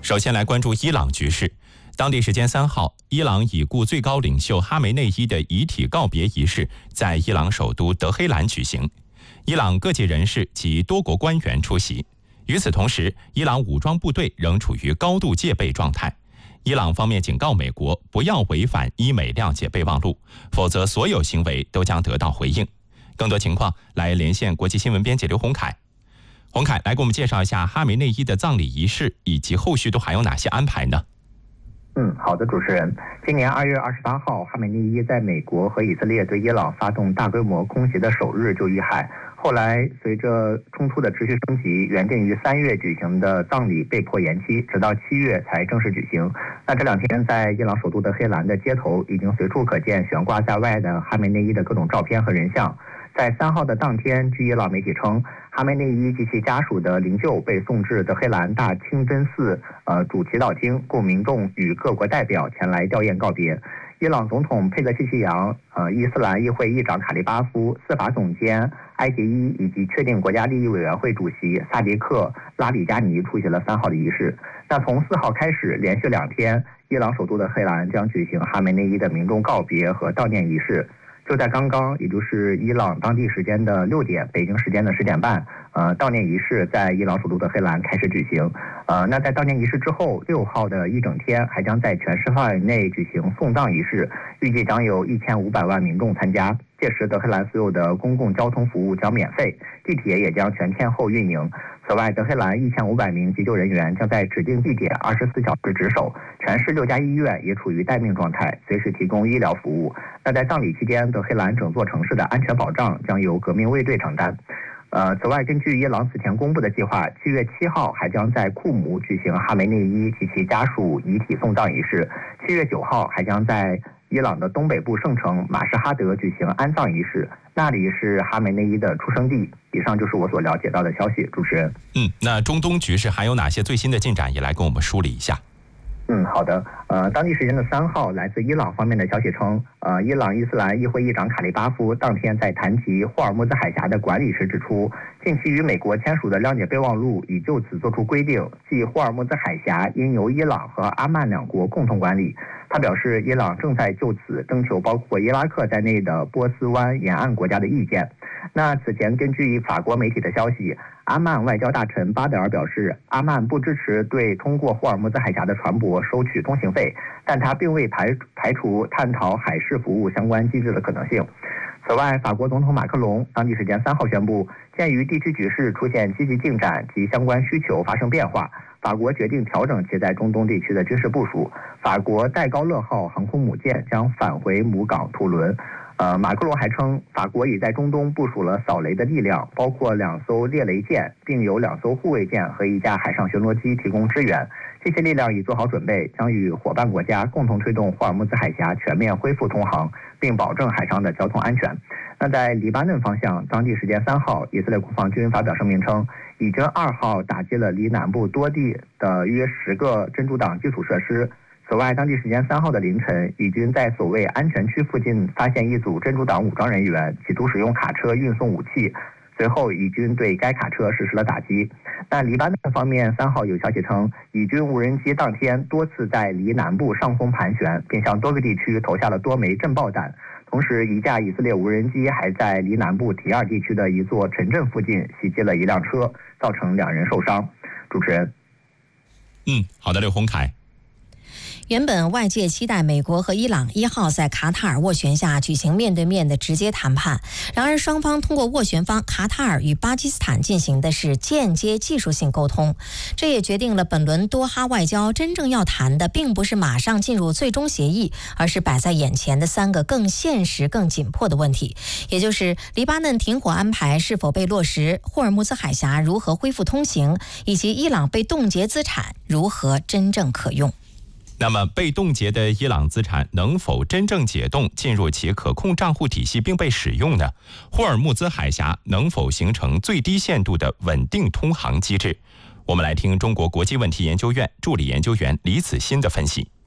首先来关注伊朗局势。当地时间3号，伊朗已故最高领袖哈梅内伊的遗体告别仪式在伊朗首都德黑兰举行，伊朗各界人士及多国官员出席。与此同时，伊朗武装部队仍处于高度戒备状态。伊朗方面警告美国不要违反伊美谅解备忘录，否则所有行为都将得到回应。更多情况来连线国际新闻编辑刘洪凯。洪凯，来给我们介绍一下哈梅内伊的葬礼仪式以及后续都还有哪些安排呢？ 好的，主持人。今年2月28号，哈梅内伊在美国和以色列对伊朗发动大规模空袭的首日就遇害。后来，随着冲突的持续升级，原定于3月举行的葬礼被迫延期，直到7月才正式举行。那这2天，在伊朗首都德黑兰的街头，已经随处可见悬挂在外的哈梅内伊的各种照片和人像。在3号的当天，据伊朗媒体称，哈梅内伊及其家属的灵柩被送至德黑兰大清真寺主祈祷厅，供民众与各国代表前来吊唁告别。伊朗总统佩泽西奇扬、伊斯兰议会议长卡利巴夫、司法总监埃杰伊以及确定国家利益委员会主席萨迪克·拉里加尼出席了3号的仪式。那从4号开始，连续2天，伊朗首都德黑兰将举行哈梅内伊的民众告别和悼念仪式。就在刚刚，也就是伊朗当地时间的6点，北京时间的10点半，悼念仪式在伊朗首都德黑兰开始举行。那在悼念仪式之后，6号的一整天还将在全市范围内举行送葬仪式，预计将有1500万民众参加。届时，德黑兰所有的公共交通服务将免费，地铁也将全天候运营。此外，德黑兰1500名急救人员将在指定地点24小时值守，全市6家医院也处于待命状态，随时提供医疗服务。那在葬礼期间，德黑兰整座城市的安全保障将由革命卫队承担。此外，根据伊朗此前公布的计划，7月7号还将在库姆举行哈梅内伊及其家属遗体送葬仪式，7月9号还将在伊朗的东北部圣城马什哈德举行安葬仪式，那里是哈梅内伊的出生地。以上就是我所了解到的消息，主持人。 那中东局势还有哪些最新的进展，也来跟我们梳理一下。 好的。当地时间的3号，来自伊朗方面的消息称，伊朗伊斯兰议会议长卡利巴夫当天在谈及霍尔木兹海峡的管理时指出，近期与美国签署的谅解备忘录已就此作出规定，即霍尔木兹海峡应由伊朗和阿曼2国共同管理。他表示，伊朗正在就此征求包括伊拉克在内的波斯湾沿岸国家的意见。那此前根据法国媒体的消息，阿曼外交大臣巴德尔表示，阿曼不支持对通过霍尔木兹海峡的船舶收取通行费，但他并未排除探讨海事服务相关机制的可能性。此外，法国总统马克龙当地时间3号宣布，鉴于地区局势出现积极进展及相关需求发生变化，法国决定调整其在中东地区的军事部署。法国戴高乐号航空母舰将返回母港图伦。马克龙还称，法国已在中东部署了扫雷的力量，包括2艘猎雷舰，并有2艘护卫舰和1架海上巡逻机提供支援。这些力量已做好准备，将与伙伴国家共同推动霍尔木兹海峡全面恢复通航，并保证海上的交通安全。那在黎巴嫩方向，当地时间3号，以色列国防军发表声明称，以军2号打击了离南部多地的约10个真主党基础设施。此外，当地时间3号的凌晨，以军在所谓安全区附近发现一组真主党武装人员，企图使用卡车运送武器。随后，以军对该卡车实施了打击。但黎巴嫩方面3号有消息称，以军无人机当天多次在离南部上空盘旋，并向多个地区投下了多枚震爆弹。同时，一架以色列无人机还在离南部提尔地区的一座城镇附近袭击了一辆车，造成2人受伤。主持人。 好的，刘洪凯。 原本外界期待美国和伊朗1号在卡塔尔斡旋下举行面对面的直接谈判，然而双方通过斡旋方卡塔尔与巴基斯坦进行的是间接技术性沟通，这也决定了本轮多哈外交真正要谈的并不是马上进入最终协议，而是摆在眼前的3个更现实更紧迫的问题，也就是黎巴嫩停火安排是否被落实，霍尔木兹海峡如何恢复通行，以及伊朗被冻结资产如何真正可用。 那么被冻结的伊朗资产能否真正解冻进入其可控账户体系并被使用呢？霍尔木兹海峡能否形成最低限度的稳定通航机制？我们来听中国国际问题研究院助理研究员李子欣的分析。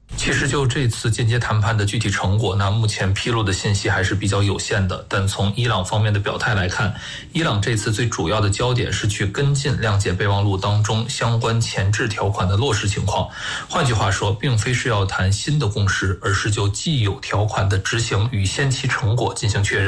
其实就这次间接谈判的具体成果，那目前披露的信息还是比较有限的。但从伊朗方面的表态来看，伊朗这次最主要的焦点是去跟进谅解备忘录当中相关前置条款的落实情况。换句话说，并非是要谈新的共识，而是就既有条款的执行与先期成果进行确认。